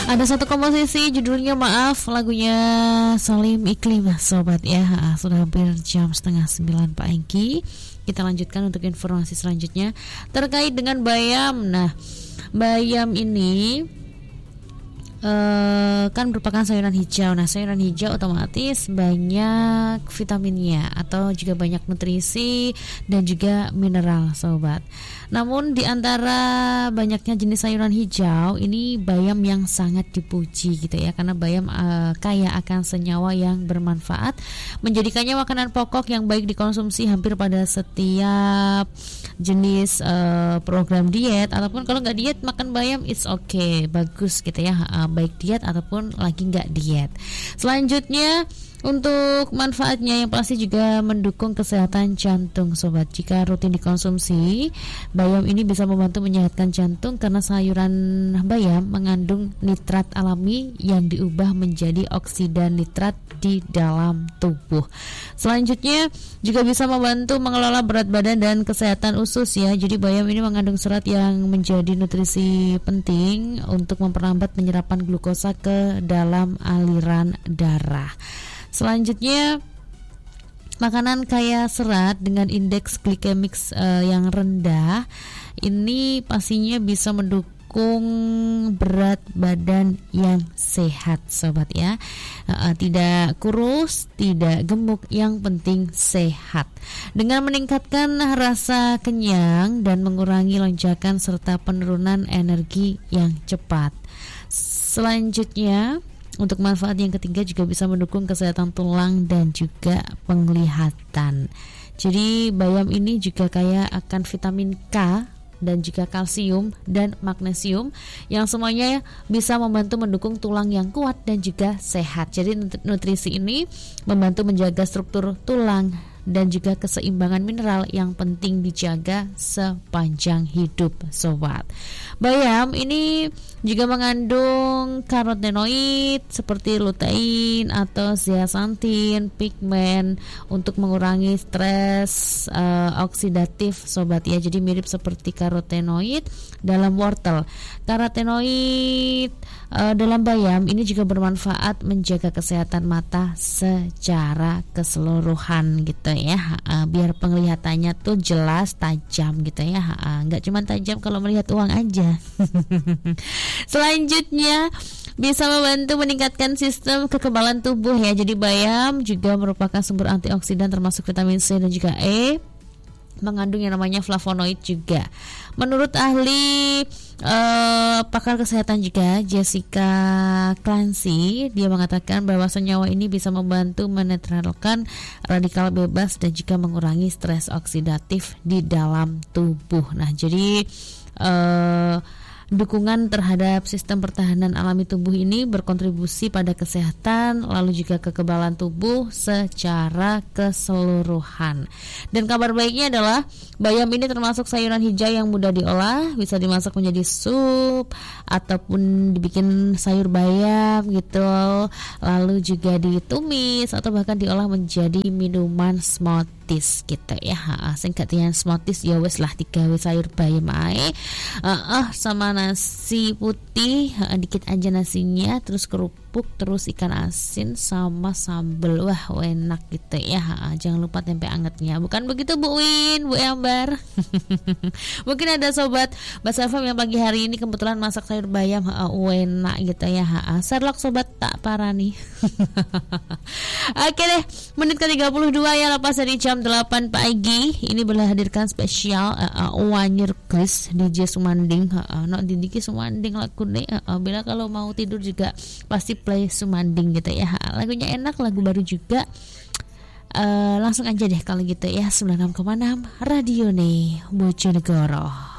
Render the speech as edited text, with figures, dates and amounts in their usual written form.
Ada satu komposisi judulnya Maaf, lagunya Salim Iklim sobat ya. Sudah hampir jam 8:30 pagi. Kita lanjutkan untuk informasi selanjutnya terkait dengan bayam. Nah, bayam ini kan merupakan sayuran hijau. Nah, sayuran hijau otomatis banyak vitaminnya atau juga banyak nutrisi dan juga mineral sobat. Namun di antara banyaknya jenis sayuran hijau, ini bayam yang sangat dipuji gitu ya, karena bayam kaya akan senyawa yang bermanfaat, menjadikannya makanan pokok yang baik dikonsumsi hampir pada setiap jenis program diet, ataupun kalau nggak diet makan bayam it's okay, bagus gitu ya, baik diet ataupun lagi nggak diet. Selanjutnya untuk manfaatnya yang pasti juga mendukung kesehatan jantung sobat. Jika rutin dikonsumsi, bayam ini bisa membantu menyehatkan jantung karena sayuran bayam mengandung nitrat alami yang diubah menjadi oksida nitrat di dalam tubuh. Selanjutnya juga bisa membantu mengelola berat badan dan kesehatan usus ya. Jadi bayam ini mengandung serat yang menjadi nutrisi penting untuk memperlambat penyerapan glukosa ke dalam aliran darah. Selanjutnya makanan kaya serat dengan indeks glikemik yang rendah ini pastinya bisa mendukung berat badan yang sehat sobat ya. Tidak kurus, tidak gemuk, yang penting sehat. Dengan meningkatkan rasa kenyang dan mengurangi lonjakan serta penurunan energi yang cepat. Selanjutnya untuk manfaat yang ketiga juga bisa mendukung kesehatan tulang dan juga penglihatan. Jadi bayam ini juga kaya akan vitamin K dan juga kalsium dan magnesium yang semuanya bisa membantu mendukung tulang yang kuat dan juga sehat. Jadi nutrisi ini membantu menjaga struktur tulang dan juga keseimbangan mineral yang penting dijaga sepanjang hidup sobat. Bayam ini juga mengandung karotenoid seperti lutein atau zeaxanthin, pigmen untuk mengurangi stres oksidatif sobat ya. Jadi mirip seperti karotenoid dalam wortel. Karotenoid dalam bayam ini juga bermanfaat menjaga kesehatan mata secara keseluruhan gitu ya, biar penglihatannya tuh jelas, tajam gitu ya, nggak cuma tajam kalau melihat uang aja. Selanjutnya bisa membantu meningkatkan sistem kekebalan tubuh ya. Jadi bayam juga merupakan sumber antioksidan termasuk vitamin C dan juga E, mengandung yang namanya flavonoid juga. Menurut ahli pakar kesehatan juga Jessica Clancy, dia mengatakan bahwa senyawa ini bisa membantu menetralkan radikal bebas dan juga mengurangi stres oksidatif di dalam tubuh. Nah, jadi dukungan terhadap sistem pertahanan alami tubuh ini berkontribusi pada kesehatan lalu juga kekebalan tubuh secara keseluruhan. Dan kabar baiknya adalah bayam ini termasuk sayuran hijau yang mudah diolah, bisa dimasak menjadi sup ataupun dibikin sayur bayam gitu, lalu juga ditumis atau bahkan diolah menjadi minuman smoothies gitu ya. Singkatnya smoothies ya wes lah, digawe sayur bayam ae sama nasi putih, dikit aja nasinya, terus kerupuk, terus ikan asin sama sambal. Wah, enak gitu ya. Jangan lupa tempe angetnya. Bukan begitu Bu Win, Bu Ambar? Mungkin ada sobat Basafam yang pagi hari ini kebetulan masak sayur bayam, enak gitu ya. Sherlock sobat tak parah nih. Oke deh, menit ke-32 ya, lepas dari jam 8 pagi. Ini boleh hadirkan spesial Wanyir Chris DJ Sumanding. Dindiki Sumanding lagu nih. Bila kalau mau tidur juga pasti play Sumanding gitu ya. Lagunya enak, lagu baru juga. Langsung aja deh kalau gitu ya. 96,6 Radio nih Bojonegoro.